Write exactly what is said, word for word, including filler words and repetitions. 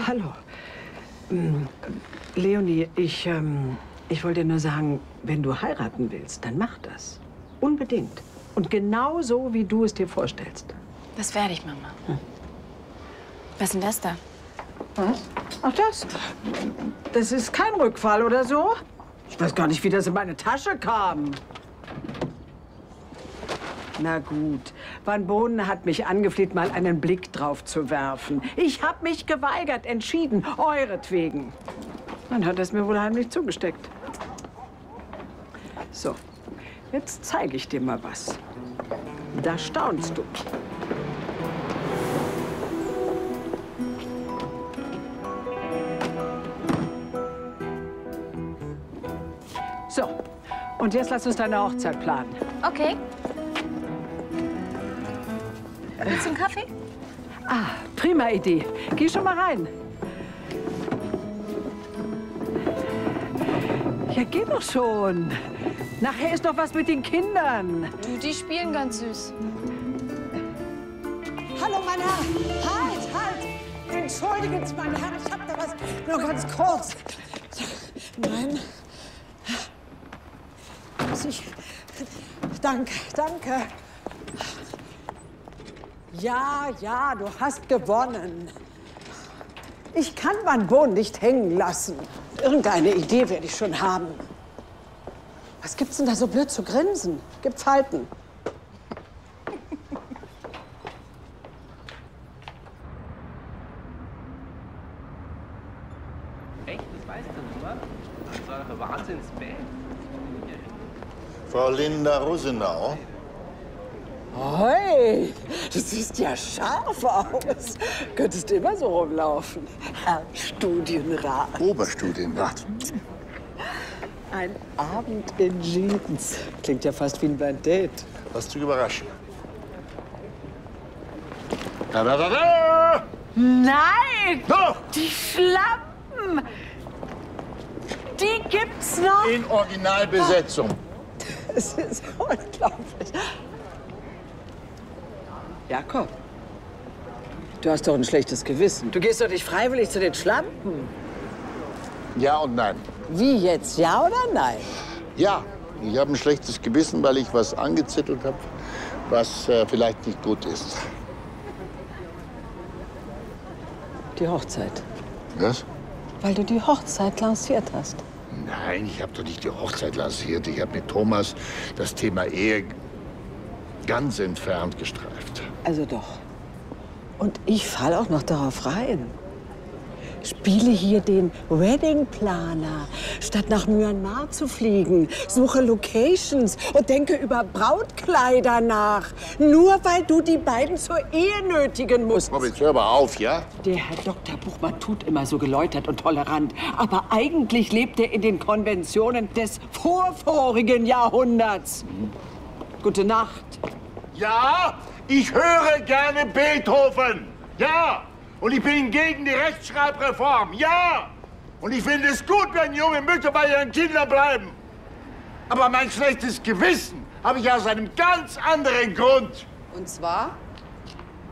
hallo. Hm, Leonie, ich, ähm, ich wollte dir nur sagen, wenn du heiraten willst, dann mach das. Unbedingt. Und genau so, wie du es dir vorstellst. Das werde ich, Mama. Hm. Was ist denn das da? Was? Ach, das? Das ist kein Rückfall oder so? Ich weiß gar nicht, wie das in meine Tasche kam. Na gut, Van Bohnen hat mich angefleht, mal einen Blick drauf zu werfen. Ich habe mich geweigert, entschieden, euretwegen. Dann hat er es mir wohl heimlich zugesteckt. So, jetzt zeige ich dir mal was. Da staunst du. So, und jetzt lass uns deine Hochzeit planen. Okay. Willst du einen Kaffee? Ah, prima Idee. Geh schon mal rein. Ja, geh doch schon. Nachher ist noch was mit den Kindern. Du, die spielen ganz süß. Hallo, mein Herr. Halt, halt. Entschuldigen Sie, mein Herr, ich hab da was. Nur ganz kurz. Nein. Ich... Danke, danke. Ja, ja, du hast gewonnen. Ich kann Van Bohnen nicht hängen lassen. Irgendeine Idee werde ich schon haben. Was gibt's denn da so blöd zu grinsen? Gibt Falten. Echt? Das weißt du nicht, was? Das war doch ein Wahnsinnsband. Frau Linda Rosenau. Hoi, du siehst ja scharf aus. Könntest du immer so rumlaufen. Herr Studienrat. Oberstudienrat. Ein Abend in Jeans. Klingt ja fast wie ein Blind Date. Was zu überraschen. Da, da, da, da. Nein! Doch! Die Schlampen! Die gibt's noch! In Originalbesetzung. Es ist unglaublich. Jakob, du hast doch ein schlechtes Gewissen. Du gehst doch nicht freiwillig zu den Schlampen. Ja und nein. Wie jetzt, ja oder nein? Ja, ich habe ein schlechtes Gewissen, weil ich was angezettelt habe, was äh, vielleicht nicht gut ist. Die Hochzeit. Was? Weil du die Hochzeit lanciert hast. Nein, ich habe doch nicht die Hochzeit lanciert. Ich habe mit Thomas das Thema Ehe ganz entfernt gestreift. Also doch. Und ich fall auch noch darauf rein. Spiele hier den Wedding-Planer, statt nach Myanmar zu fliegen. Suche Locations und denke über Brautkleider nach. Nur weil du die beiden zur Ehe nötigen musst. Komm, jetzt hör mal auf, ja? Der Herr Doktor Buchmann tut immer so geläutert und tolerant. Aber eigentlich lebt er in den Konventionen des vorvorigen Jahrhunderts. Mhm. Gute Nacht. Ja, ich höre gerne Beethoven. Ja. Und ich bin gegen die Rechtschreibreform. Ja. Und ich finde es gut, wenn junge Mütter bei ihren Kindern bleiben. Aber mein schlechtes Gewissen habe ich aus einem ganz anderen Grund. Und zwar?